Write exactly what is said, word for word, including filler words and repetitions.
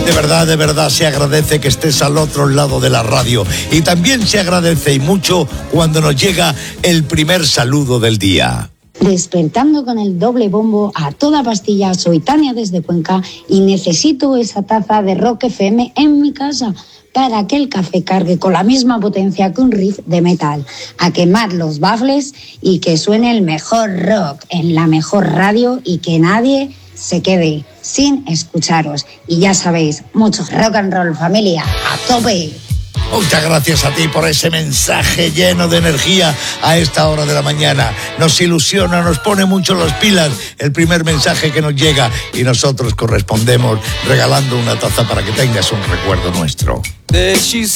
De verdad, de verdad se agradece que estés al otro lado de la radio. Y también se agradece y mucho cuando nos llega el primer saludo del día. Despertando con el doble bombo a toda pastilla, soy Tania desde Cuenca y necesito esa taza de Rock F M en mi casa para que el café cargue con la misma potencia que un riff de metal, a quemar los baffles y que suene el mejor rock en la mejor radio y que nadie se quede sin escucharos. Y ya sabéis, mucho rock and roll, familia, a tope. Muchas gracias a ti por ese mensaje lleno de energía a esta hora de la mañana. Nos ilusiona, nos pone mucho las pilas el primer mensaje que nos llega y nosotros correspondemos regalando una taza para que tengas un recuerdo nuestro.